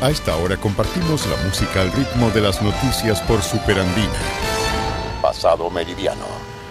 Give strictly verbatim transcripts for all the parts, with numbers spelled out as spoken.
A esta hora compartimos la música al ritmo de las noticias por Superandina. Pasado Meridiano.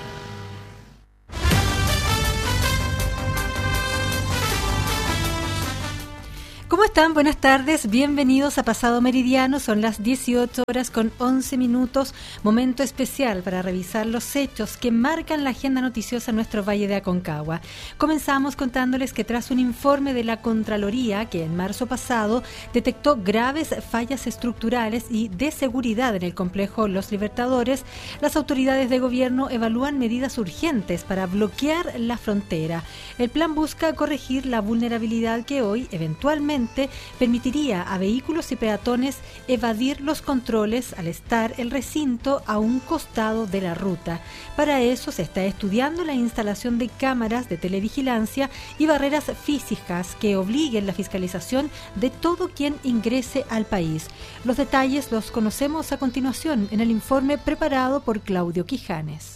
¿Cómo están? Buenas tardes, bienvenidos a Pasado Meridiano, son las dieciocho horas con once minutos, momento especial para revisar los hechos que marcan la agenda noticiosa en nuestro Valle de Aconcagua. Comenzamos contándoles que tras un informe de la Contraloría que en marzo pasado detectó graves fallas estructurales y de seguridad en el complejo Los Libertadores, las autoridades de gobierno evalúan medidas urgentes para bloquear la frontera. El plan busca corregir la vulnerabilidad que hoy, eventualmente, permitiría a vehículos y peatones evadir los controles al estar el recinto a un costado de la ruta. Para eso se está estudiando la instalación de cámaras de televigilancia y barreras físicas que obliguen la fiscalización de todo quien ingrese al país. Los detalles los conocemos a continuación en el informe preparado por Claudio Quijanes.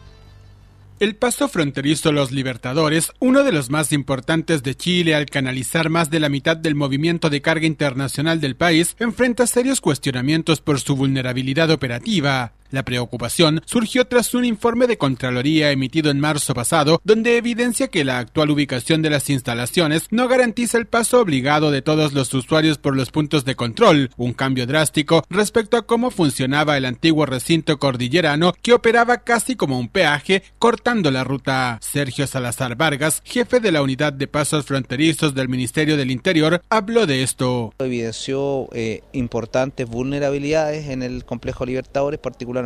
El paso fronterizo Los Libertadores, uno de los más importantes de Chile al canalizar más de la mitad del movimiento de carga internacional del país, enfrenta serios cuestionamientos por su vulnerabilidad operativa. La preocupación surgió tras un informe de Contraloría emitido en marzo pasado, donde evidencia que la actual ubicación de las instalaciones no garantiza el paso obligado de todos los usuarios por los puntos de control, un cambio drástico respecto a cómo funcionaba el antiguo recinto cordillerano que operaba casi como un peaje, cortando la ruta. Sergio Salazar Vargas, jefe de la unidad de pasos fronterizos del Ministerio del Interior, habló de esto. Evidenció eh, importantes vulnerabilidades en el complejo Libertadores, particularmente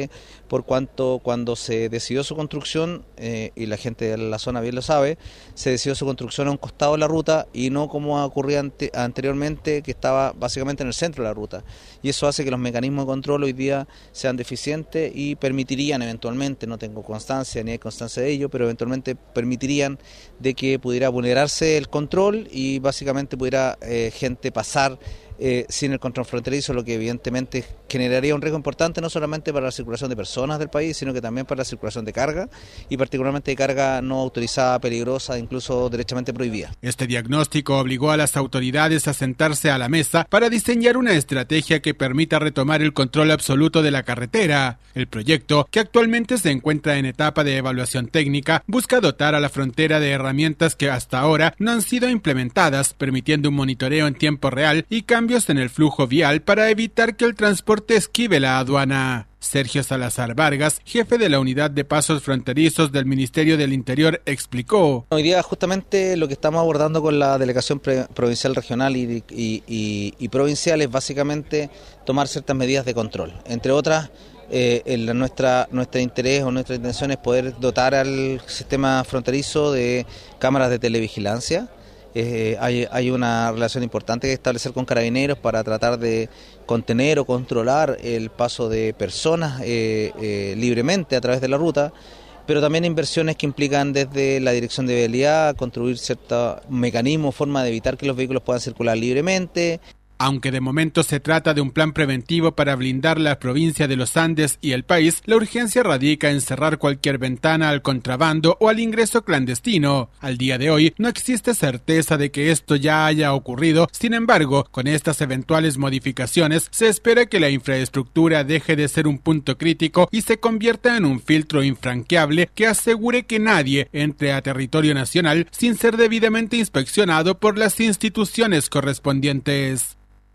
por cuanto cuando se decidió su construcción, eh, y la gente de la zona bien lo sabe, se decidió su construcción a un costado de la ruta y no como ocurría ante, anteriormente, que estaba básicamente en el centro de la ruta. Y eso hace que los mecanismos de control hoy día sean deficientes y permitirían eventualmente, no tengo constancia ni hay constancia de ello, pero eventualmente permitirían de que pudiera vulnerarse el control y básicamente pudiera eh, gente pasar Eh, sin el control fronterizo, lo que evidentemente generaría un riesgo importante no solamente para la circulación de personas del país, sino que también para la circulación de carga, y particularmente de carga no autorizada, peligrosa, incluso derechamente prohibida. Este diagnóstico obligó a las autoridades a sentarse a la mesa para diseñar una estrategia que permita retomar el control absoluto de la carretera. El proyecto, que actualmente se encuentra en etapa de evaluación técnica, busca dotar a la frontera de herramientas que hasta ahora no han sido implementadas, permitiendo un monitoreo en tiempo real y cambios en el flujo vial para evitar que el transporte esquive la aduana. Sergio Salazar Vargas, jefe de la unidad de pasos fronterizos del Ministerio del Interior, explicó. Hoy día justamente lo que estamos abordando con la delegación pre- provincial, regional y, y, y, y provincial es básicamente tomar ciertas medidas de control. Entre otras, eh, en nuestra, nuestro interés o nuestra intención es poder dotar al sistema fronterizo de cámaras de televigilancia. Eh, hay, hay una relación importante que establecer con Carabineros para tratar de contener o controlar el paso de personas eh, eh, libremente a través de la ruta, pero también inversiones que implican desde la dirección de vialidad construir ciertos mecanismos, forma de evitar que los vehículos puedan circular libremente. Aunque de momento se trata de un plan preventivo para blindar la provincia de los Andes y el país, la urgencia radica en cerrar cualquier ventana al contrabando o al ingreso clandestino. Al día de hoy no existe certeza de que esto ya haya ocurrido, sin embargo, con estas eventuales modificaciones se espera que la infraestructura deje de ser un punto crítico y se convierta en un filtro infranqueable que asegure que nadie entre a territorio nacional sin ser debidamente inspeccionado por las instituciones correspondientes.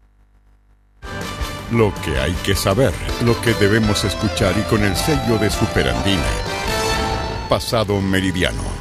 Lo que hay que saber, lo que debemos escuchar y con el sello de Superandina. Pasado Meridiano.